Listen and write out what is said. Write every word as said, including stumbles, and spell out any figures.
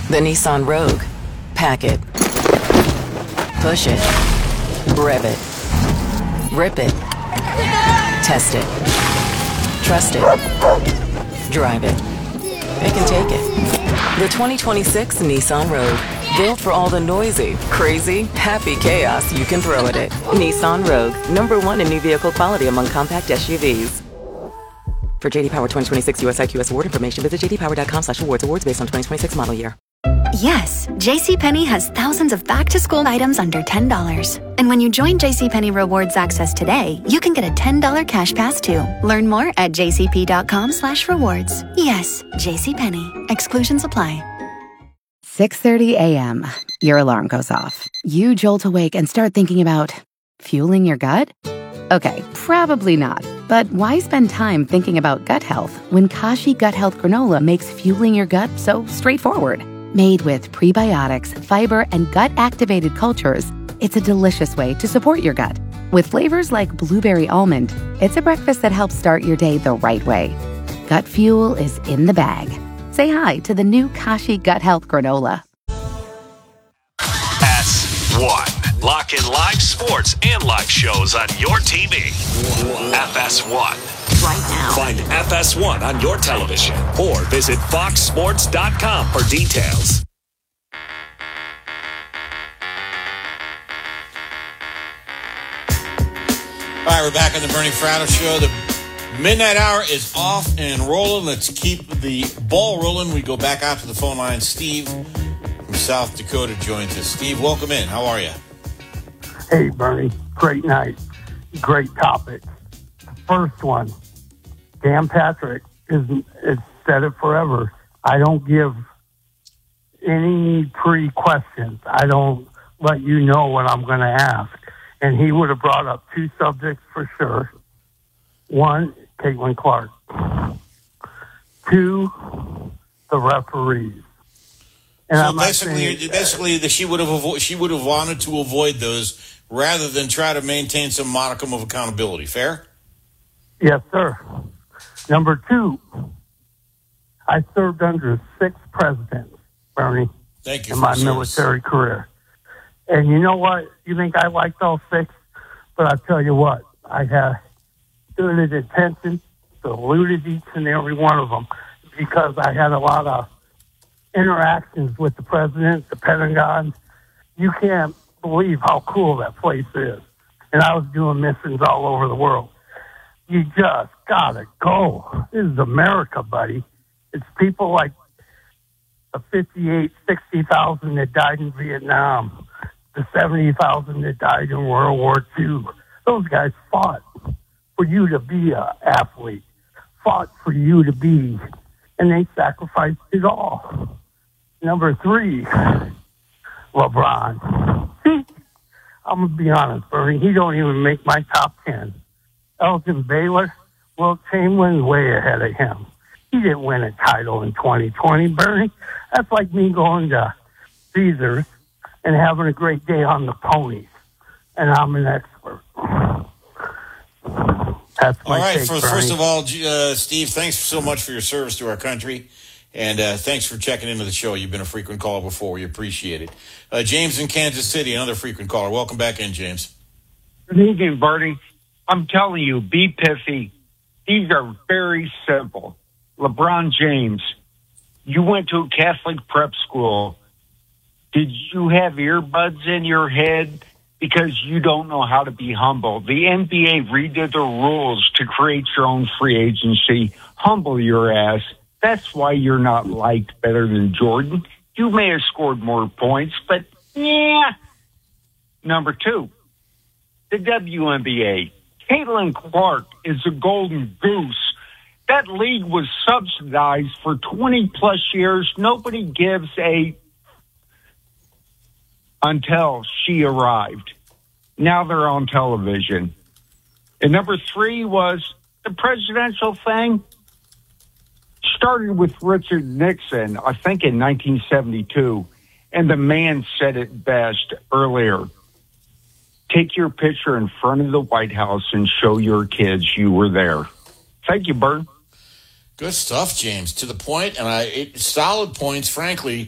The Nissan Rogue. Pack it. Push it. Rev it. Rip it. Test it. Trust it. Drive it. Pick and take it. The twenty twenty-six Nissan Rogue. Built for all the noisy, crazy, happy chaos you can throw at it. Nissan Rogue. Number one in new vehicle quality among compact S U Vs. For J D Power twenty twenty-six U S I Q S award information, visit j d power dot com slash awards. Awards based on twenty twenty-six model year. Yes, JCPenney has thousands of back-to-school items under ten dollars. And when you join JCPenney Rewards Access today, you can get a ten dollars cash pass too. Learn more at j c p dot com slash rewards. Yes, JCPenney. Exclusions apply. six thirty a.m. Your alarm goes off. You jolt awake and start thinking about fueling your gut? Okay, probably not. But why spend time thinking about gut health when Kashi Gut Health Granola makes fueling your gut so straightforward? Made with prebiotics, fiber, and gut-activated cultures, it's a delicious way to support your gut. With flavors like blueberry almond, it's a breakfast that helps start your day the right way. Gut fuel is in the bag. Say hi to the new Kashi Gut Health Granola. S one. Lock in live sports and live shows on your T V. F S one. Right now. Find F S one on your television or visit fox sports dot com for details. All right, we're back on the Bernie Fratto Show. The midnight hour is off and rolling. Let's keep the ball rolling. We go back out to the phone line. Steve from South Dakota joins us. Steve, welcome in. How are you? Hey, Bernie. Great night. Great topic. First one. Dan Patrick is, is said it forever. I don't give any pre-questions. I don't let you know what I'm going to ask. And he would have brought up two subjects for sure. One, Caitlin Clark. Two, the referees. And so I'm basically, saying, basically, that she would have avo- she would have wanted to avoid those rather than try to maintain some modicum of accountability. Fair? Yes, sir. Number two, I served under six presidents, Bernie, Thank you in for my the military career. And you know what? You think I liked all six? But I tell you what, I had stood at attention, saluted each and every one of them because I had a lot of interactions with the president, the Pentagon. You can't believe how cool that place is. And I was doing missions all over the world. You just gotta go. This is America, buddy. It's people like the fifty-eight, sixty thousand that died in Vietnam, the seventy thousand that died in World War Two. Those guys fought for you to be an athlete, fought for you to be, and they sacrificed it all. Number three, LeBron. See, I'm gonna be honest, Bernie. He don't even make my top ten. Elgin Baylor, Will Chamberlain's way ahead of him. He didn't win a title in twenty twenty, Bernie. That's like me going to Caesars and having a great day on the ponies. And I'm an expert. That's my All right. take, For, Bernie. first of all, uh, Steve, thanks so much for your service to our country. And uh, thanks for checking into the show. You've been a frequent caller before. We appreciate it. Uh, James in Kansas City, another frequent caller. Welcome back in, James. Good evening, Bertie. I'm telling you, be pithy. These are very simple. LeBron James, you went to a Catholic prep school. Did you have earbuds in your head? Because you don't know how to be humble. The N B A redid the rules to create your own free agency. Humble your ass. That's why you're not liked better than Jordan. You may have scored more points, but yeah. Number two, the W N B A. Caitlin Clark is a golden goose. That league was subsidized for twenty plus years. Nobody gives a until she arrived. Now they're on television. And number three was the presidential thing. Started with Richard Nixon, I think in nineteen seventy-two. And the man said it best earlier. Take your picture in front of the White House and show your kids you were there. Thank you, Bert. Good stuff, James. To the point, and I it, solid points, frankly.